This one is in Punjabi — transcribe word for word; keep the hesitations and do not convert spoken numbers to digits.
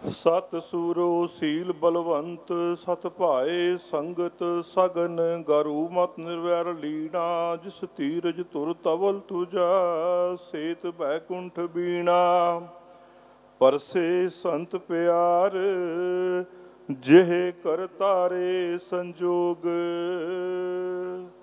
ਸਤ ਸੂਰੋ ਸੀਲ ਬਲਵੰਤ ਸਤ ਭਾਏ ਸੰਗਤ ਸਗਨ ਗਰੂ ਮਤ ਨਿਰਵੈਰ ਲੀਣਾ ਜਿਸ ਧੀਰਜ ਤੁਰ ਤਵਲ ਤੁਜਾ ਸੇਤ ਬੈਕੁੰਠ ਬੀਣਾ ਪਰਸੇ ਸੰਤ ਪਿਆਰ ਜਿਹ ਕਰ ਤਾਰੇ ਸੰਜੋਗ